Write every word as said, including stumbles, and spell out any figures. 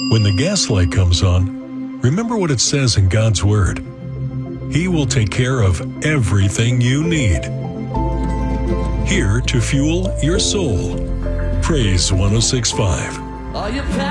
When the gas light comes on, remember what it says in God's Word. He will take care of everything you need. Here to fuel your soul. Praise one oh six point five. Are you